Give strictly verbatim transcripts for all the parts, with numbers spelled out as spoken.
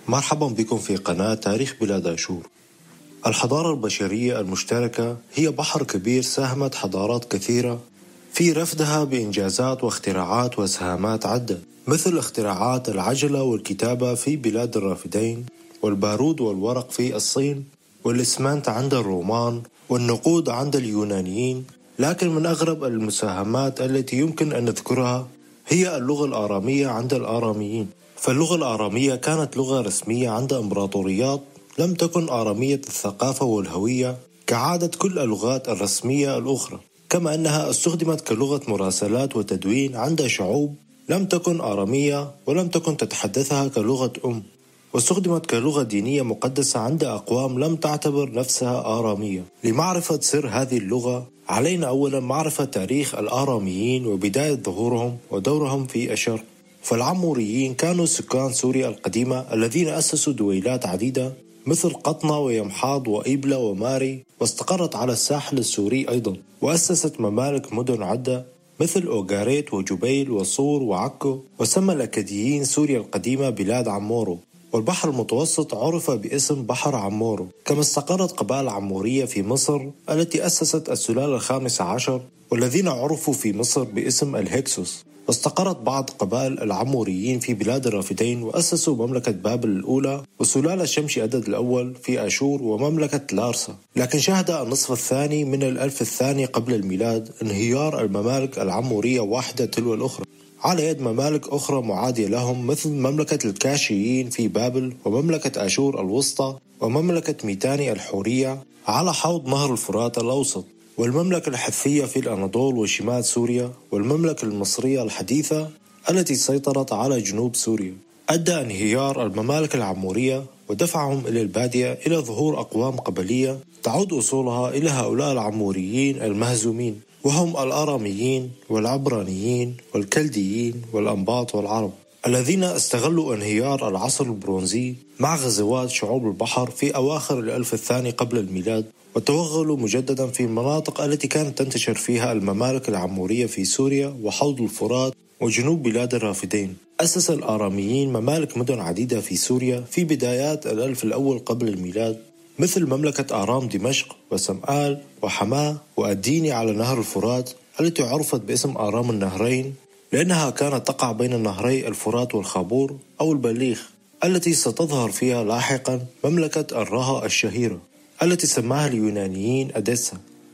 مرحبا بكم في قناة تاريخ بلاد آشور. الحضارة البشرية المشتركة هي بحر كبير ساهمت حضارات كثيرة في رفدها بإنجازات واختراعات وسهامات عدة، مثل اختراعات العجلة والكتابة في بلاد الرافدين، والبارود والورق في الصين، والإسمنت عند الرومان، والنقود عند اليونانيين. لكن من أغرب المساهمات التي يمكن أن نذكرها هي اللغة الآرامية عند الآراميين. فاللغة الآرامية كانت لغة رسمية عند إمبراطوريات لم تكن آرامية الثقافة والهوية كعادة كل اللغات الرسمية الأخرى، كما أنها استخدمت كلغة مراسلات وتدوين عند شعوب لم تكن آرامية ولم تكن تتحدثها كلغة أم، واستخدمت كلغة دينية مقدسة عند أقوام لم تعتبر نفسها آرامية. لمعرفة سر هذه اللغة علينا أولا معرفة تاريخ الآراميين وبداية ظهورهم ودورهم في الشرق. فالعموريين كانوا سكان سوريا القديمة الذين أسسوا دويلات عديدة مثل قطنة ويمحاض وإبلة وماري، واستقرت على الساحل السوري أيضا، وأسست ممالك مدن عدة مثل أوغاريت وجبيل وصور وعكو. وسمى الأكاديين سوريا القديمة بلاد عمورو، والبحر المتوسط عرف باسم بحر عمورو. كما استقرت قبائل عمورية في مصر التي أسست السلالة الخامسة عشر، والذين عرفوا في مصر باسم الهكسوس. واستقرت بعض قبائل العموريين في بلاد الرافدين وأسسوا مملكة بابل الأولى وسلالة شمشي أدد الأول في آشور ومملكة لارسا. لكن شهد النصف الثاني من الألف الثاني قبل الميلاد انهيار الممالك العمورية واحدة تلو الأخرى على يد ممالك أخرى معادية لهم، مثل مملكة الكاشيين في بابل، ومملكة آشور الوسطى، ومملكة ميتاني الحورية على حوض نهر الفرات الأوسط، والمملكة الحثية في الأناضول وشمال سوريا، والمملكة المصرية الحديثة التي سيطرت على جنوب سوريا. أدى انهيار الممالك العمورية ودفعهم إلى البادية إلى ظهور أقوام قبلية تعود أصولها إلى هؤلاء العموريين المهزومين، وهم الآراميين والعبرانيين والكلديين والأنباط والعرب، الذين استغلوا انهيار العصر البرونزي مع غزوات شعوب البحر في أواخر الألف الثاني قبل الميلاد، وتوغلوا مجددا في المناطق التي كانت تنتشر فيها الممالك العمورية في سوريا وحوض الفرات وجنوب بلاد الرافدين. أسس الآراميين ممالك مدن عديدة في سوريا في بدايات الألف الأول قبل الميلاد، مثل مملكة آرام دمشق وسمآل وحماة وأديني على نهر الفرات التي عرفت باسم آرام النهرين، لأنها كانت تقع بين النهري الفرات والخابور أو البليخ، التي ستظهر فيها لاحقا مملكة الرها الشهيرة التي سماها اليونانيين أديسا.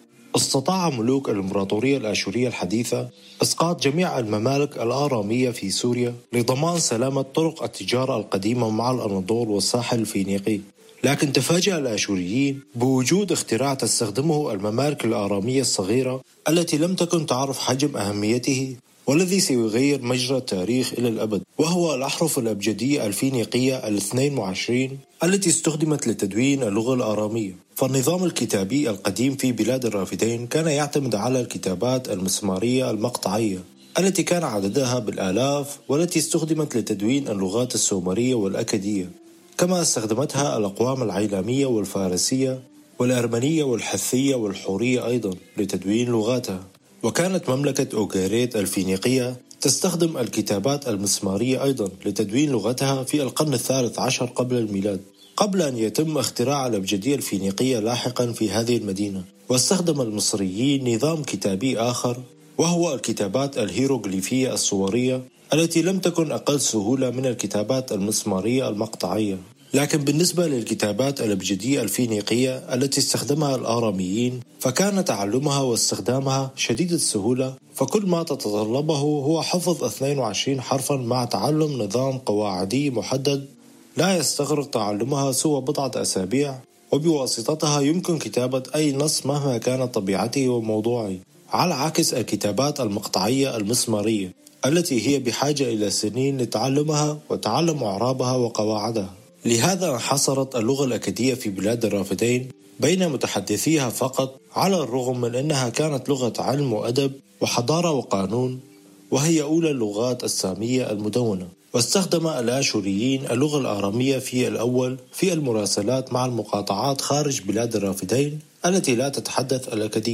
استطاع ملوك الإمبراطورية الآشورية الحديثة إسقاط جميع الممالك الآرامية في سوريا لضمان سلامة طرق التجارة القديمة مع الأناضول والساحل الفينيقي. لكن تفاجأ الآشوريين بوجود اختراع تستخدمه الممالك الآرامية الصغيرة التي لم تكن تعرف حجم أهميته، والذي سيغير مجرى التاريخ إلى الأبد، وهو الأحرف الأبجدية الفينيقية الاثنين وعشرين التي استخدمت لتدوين اللغة الآرامية. فالنظام الكتابي القديم في بلاد الرافدين كان يعتمد على الكتابات المسمارية المقطعية التي كان عددها بالآلاف، والتي استخدمت لتدوين اللغات السومرية والأكدية، كما استخدمتها الأقوام العيلامية والفارسية والأرمنية والحثية والحورية أيضا لتدوين لغاتها. وكانت مملكة أوغاريت الفينيقية تستخدم الكتابات المسمارية أيضا لتدوين لغتها في القرن الثالث عشر قبل الميلاد، قبل أن يتم اختراع الأبجدية الفينيقية لاحقا في هذه المدينة. واستخدم المصريين نظام كتابي آخر، وهو الكتابات الهيروغليفية الصورية التي لم تكن أقل سهولة من الكتابات المسمارية المقطعية. لكن بالنسبة للكتابات الأبجدية الفينيقية التي استخدمها الآراميين فكان تعلمها واستخدامها شديد السهولة، فكل ما تتطلبه هو حفظ اثنين وعشرين حرفا مع تعلم نظام قواعدي محدد لا يستغرق تعلمها سوى بضعة أسابيع، وبواسطتها يمكن كتابة أي نص مهما كانت طبيعته وموضوعه، على عكس الكتابات المقطعية المسمارية التي هي بحاجة إلى سنين لتعلمها وتعلم أعرابها وقواعدها. لهذا انحصرت اللغة الأكدية في بلاد الرافدين بين متحدثيها فقط، على الرغم من أنها كانت لغة علم وأدب وحضارة وقانون، وهي أولى اللغات السامية المدونة. واستخدم الآشوريين اللغة الآرامية في الأول في المراسلات مع المقاطعات خارج بلاد الرافدين التي لا تتحدث الأكدية،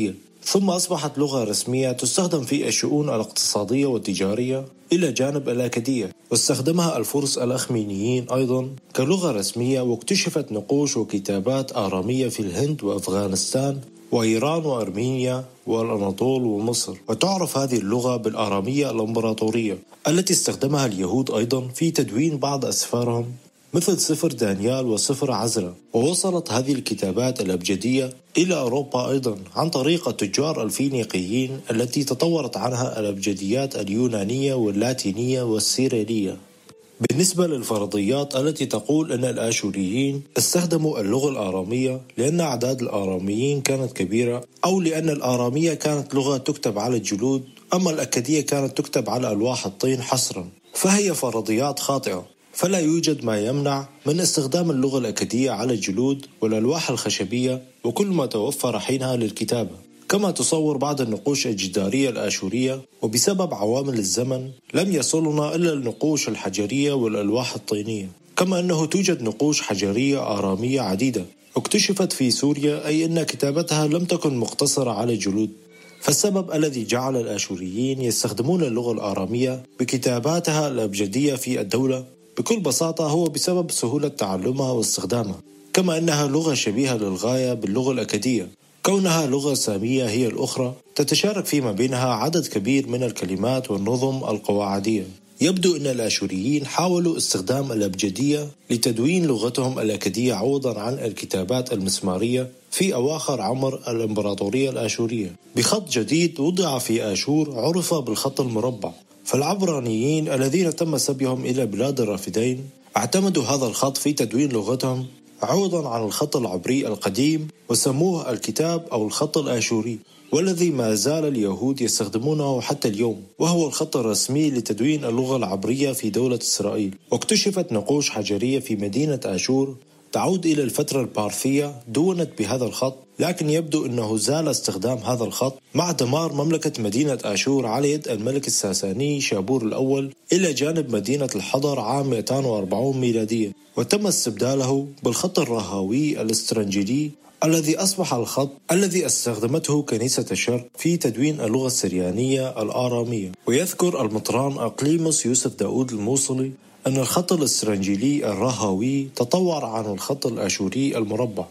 ثم أصبحت لغة رسمية تستخدم في الشؤون الاقتصادية والتجارية إلى جانب الأكادية، واستخدمها الفرس الأخمينيين أيضا كلغة رسمية، واكتشفت نقوش وكتابات آرامية في الهند وأفغانستان وإيران وأرمينيا والأناضول ومصر. وتعرف هذه اللغة بالآرامية الإمبراطورية التي استخدمها اليهود أيضا في تدوين بعض أسفارهم مثل سفر دانيال وسفر عزرا. ووصلت هذه الكتابات الأبجدية إلى أوروبا أيضا عن طريق التجار الفينيقيين التي تطورت عنها الأبجديات اليونانية واللاتينية والسيريلية. بالنسبة للفرضيات التي تقول أن الآشوريين استخدموا اللغة الآرامية لأن أعداد الآراميين كانت كبيرة، أو لأن الآرامية كانت لغة تكتب على الجلود أما الأكادية كانت تكتب على ألواح الطين حصرا، فهي فرضيات خاطئة. فلا يوجد ما يمنع من استخدام اللغة الأكادية على الجلود والألواح الخشبية وكل ما توفر حينها للكتابة، كما تصور بعض النقوش الجدارية الآشورية. وبسبب عوامل الزمن لم يصلنا إلا النقوش الحجرية والألواح الطينية، كما أنه توجد نقوش حجرية آرامية عديدة اكتشفت في سوريا، أي أن كتابتها لم تكن مقتصرة على الجلود. فالسبب الذي جعل الآشوريين يستخدمون اللغة الآرامية بكتاباتها الأبجدية في الدولة بكل بساطة هو بسبب سهولة تعلمها واستخدامها، كما أنها لغة شبيهة للغاية باللغة الأكادية، كونها لغة سامية هي الأخرى تتشارك فيما بينها عدد كبير من الكلمات والنظم القواعدية. يبدو أن الآشوريين حاولوا استخدام الأبجدية لتدوين لغتهم الأكادية عوضا عن الكتابات المسمارية في أواخر عمر الإمبراطورية الآشورية بخط جديد وضع في آشور عرف بالخط المربع. فالعبرانيين الذين تم سبيهم إلى بلاد الرافدين اعتمدوا هذا الخط في تدوين لغتهم عوضا عن الخط العبري القديم، وسموه الكتاب أو الخط الآشوري، والذي ما زال اليهود يستخدمونه حتى اليوم، وهو الخط الرسمي لتدوين اللغة العبرية في دولة إسرائيل. واكتشفت نقوش حجرية في مدينة آشور تعود إلى الفترة البارثية دونت بهذا الخط، لكن يبدو أنه زال استخدام هذا الخط مع دمار مملكة مدينة آشور على يد الملك الساساني شابور الأول إلى جانب مدينة الحضر عام مئتين وأربعين ميلادية، وتم استبداله بالخط الرهاوي الاسترنجيلي الذي أصبح الخط الذي استخدمته كنيسة الشرق في تدوين اللغة السريانية الآرامية. ويذكر المطران أقليموس يوسف داود الموصلي أن الخط الاسترنجيلي الرهاوي تطور عن الخط الآشوري المربع.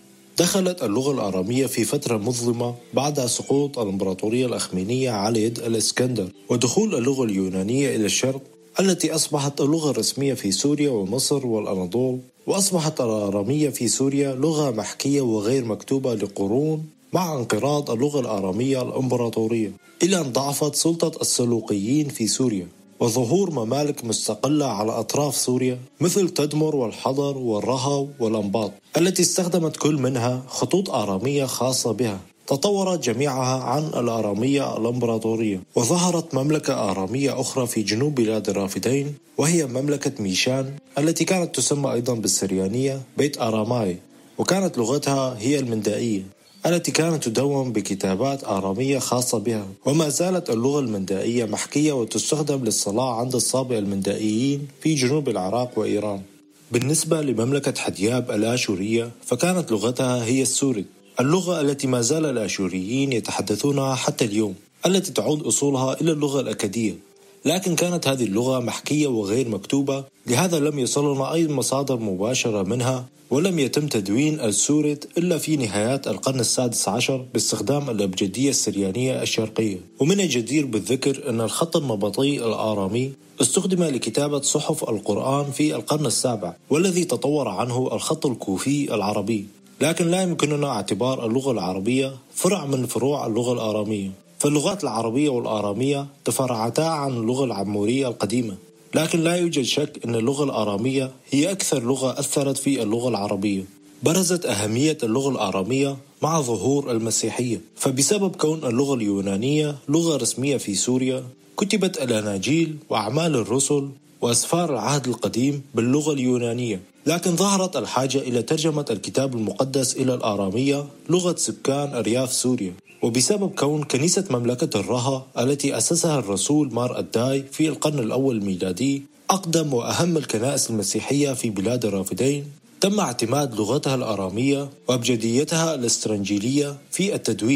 دخلت اللغة الآرامية في فترة مظلمة بعد سقوط الإمبراطورية الأخمينية على يد الإسكندر ودخول اللغة اليونانية إلى الشرق التي أصبحت اللغة الرسمية في سوريا ومصر والأناضول. وأصبحت الآرامية في سوريا لغة محكية وغير مكتوبة لقرون مع انقراض اللغة الآرامية الإمبراطورية، إلى أن ضعفت سلطة السلوقيين في سوريا وظهور ممالك مستقلة على أطراف سوريا مثل تدمر والحضر والرهو والأنباط التي استخدمت كل منها خطوط آرامية خاصة بها. تطورت جميعها عن الآرامية الإمبراطورية، وظهرت مملكة آرامية أخرى في جنوب بلاد الرافدين وهي مملكة ميشان التي كانت تسمى أيضا بالسريانية بيت آراماي، وكانت لغتها هي المندائية التي كانت تدون بكتابات آرامية خاصة بها. وما زالت اللغة المندائية محكية وتستخدم للصلاة عند الصابئة المندائيين في جنوب العراق وإيران. بالنسبة لمملكة حدياب الآشورية فكانت لغتها هي السوري، اللغة التي ما زال الآشوريين يتحدثونها حتى اليوم، التي تعود أصولها إلى اللغة الأكادية، لكن كانت هذه اللغة محكية وغير مكتوبة، لهذا لم يصلنا أي مصادر مباشرة منها، ولم يتم تدوين السوريت إلا في نهايات القرن السادس عشر باستخدام الأبجدية السريانية الشرقية. ومن الجدير بالذكر أن الخط النبطي الآرامي استخدم لكتابة صحف القرآن في القرن السابع، والذي تطور عنه الخط الكوفي العربي. لكن لا يمكننا اعتبار اللغة العربية فرع من فروع اللغة الآرامية، فاللغات العربية والآرامية تفرعتا عن اللغة العمورية القديمة، لكن لا يوجد شك أن اللغة الآرامية هي أكثر لغة أثرت في اللغة العربية. برزت أهمية اللغة الآرامية مع ظهور المسيحية، فبسبب كون اللغة اليونانية لغة رسمية في سوريا كتبت الأناجيل وأعمال الرسل وأسفار العهد القديم باللغة اليونانية، لكن ظهرت الحاجة إلى ترجمة الكتاب المقدس إلى الآرامية لغة سكان أرياف سوريا. وبسبب كون كنيسة مملكة الرها التي أسسها الرسول مار الداي في القرن الأول الميلادي أقدم وأهم الكنائس المسيحية في بلاد الرافدين، تم اعتماد لغتها الآرامية وأبجديتها الاسترنجيلية في التدوين،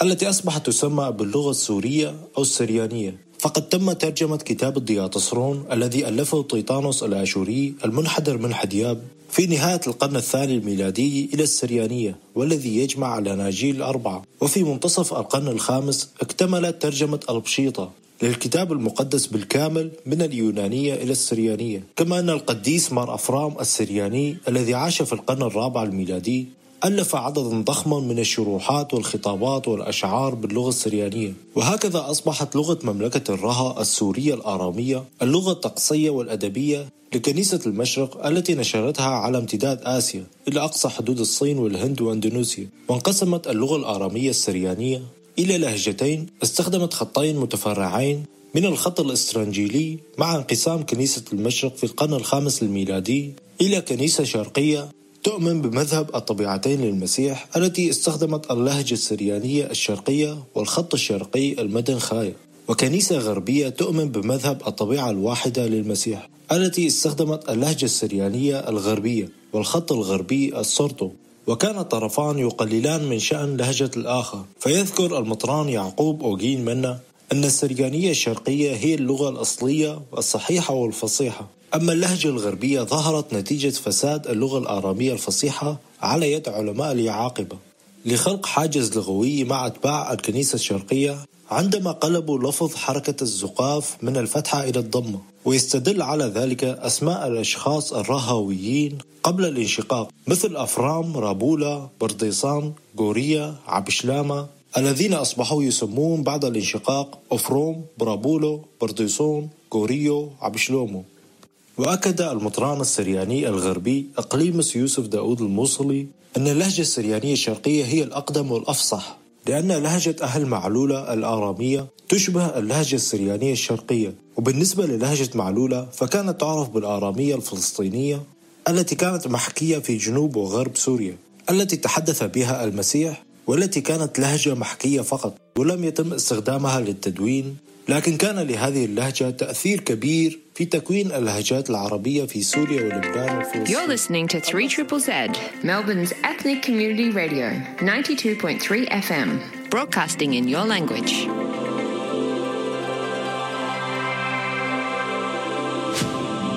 التي أصبحت تسمى باللغة السورية أو السريانية. فقد تم ترجمة كتاب الدياطسرون الذي ألفه طيطانوس الآشوري المنحدر من حدياب في نهاية القرن الثاني الميلادي إلى السريانية، والذي يجمع الأناجيل الأربعة. وفي منتصف القرن الخامس اكتملت ترجمة البشيطة للكتاب المقدس بالكامل من اليونانية إلى السريانية. كما أن القديس مار أفرام السرياني الذي عاش في القرن الرابع الميلادي ألف عددا ضخما من الشروحات والخطابات والأشعار باللغة السريانية. وهكذا أصبحت لغة مملكة الرها السورية الآرامية اللغة الطقسية والأدبية لكنيسة المشرق التي نشرتها على امتداد آسيا إلى أقصى حدود الصين والهند وأندونيسيا. وانقسمت اللغة الآرامية السريانية إلى لهجتين استخدمت خطين متفرعين من الخط الإسرنجيلي، مع انقسام كنيسة المشرق في القرن الخامس الميلادي إلى كنيسة شرقية تؤمن بمذهب الطبيعتين للمسيح التي استخدمت اللهجة السريانية الشرقية والخط الشرقي المدن خايا، وكنيسة غربية تؤمن بمذهب الطبيعة الواحدة للمسيح التي استخدمت اللهجة السريانية الغربية والخط الغربي السورتو. وكان الطرفان يقللان من شأن لهجة الآخر. فيذكر المطران يعقوب أوغين منا أن السريانية الشرقية هي اللغة الأصلية والصحيحة والفصيحة، أما اللهجة الغربية ظهرت نتيجة فساد اللغة الآرامية الفصيحة على يد علماء اليعاقبة لخلق حاجز لغوي مع أتباع الكنيسة الشرقية عندما قلبوا لفظ حركة الزقاف من الفتحة إلى الضمة. ويستدل على ذلك أسماء الأشخاص الرهويين قبل الانشقاق مثل أفرام، رابولا، برديصان، غوريا، عبشلامة، الذين أصبحوا يسمون بعد الانشقاق أفروم، برابولو، برديصون، غوريو، عبشلومو. وأكد المطران السرياني الغربي أقليمس يوسف داود الموصلي أن اللهجة السريانية الشرقية هي الأقدم والأفصح، لأن لهجة أهل معلولة الآرامية تشبه اللهجة السريانية الشرقية. وبالنسبة للهجة معلولة فكانت تعرف بالآرامية الفلسطينية التي كانت محكية في جنوب وغرب سوريا التي تحدث بها المسيح، والتي كانت لهجة محكية فقط ولم يتم استخدامها للتدوين. لكن كان لهذه اللهجة تأثير كبير في تكوين اللهجات العربية في سوريا ولبنان وفلسطين. You're listening to three Z Z Z, Melbourne's ethnic community radio, ninety-two point three F M, broadcasting in your language.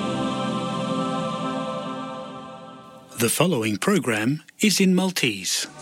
The following program is in Maltese.